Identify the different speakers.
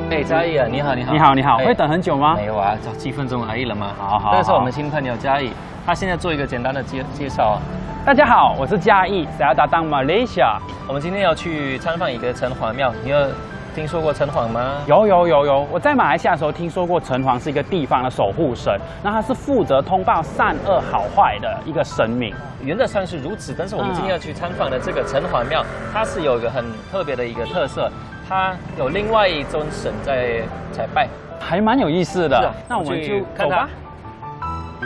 Speaker 1: 哎，嘉义啊，你好，你好，
Speaker 2: 你好，你好，
Speaker 1: 哎
Speaker 2: 会等很久吗？
Speaker 1: 没有啊，找几分钟而已了嘛。
Speaker 2: 好好，
Speaker 1: 这个是我们新朋友嘉义，他现在做一个简单的介绍啊。
Speaker 2: 大家好，我是嘉义，saya datang Malaysia。
Speaker 1: 我们今天要去参访一个城隍庙，你有听说过城隍吗？
Speaker 2: 有，我在马来西亚的时候听说过城隍是一个地方的守护神，那他是负责通报善恶好坏的一个神明。
Speaker 1: 原则上是如此，但是我们今天要去参访的这个城隍庙，它是有一个很特别的一个特色，它有另外一尊神在拜。
Speaker 2: 还蛮有意思的，
Speaker 1: 是啊
Speaker 2: 那我们就
Speaker 1: 看它
Speaker 2: 走吧。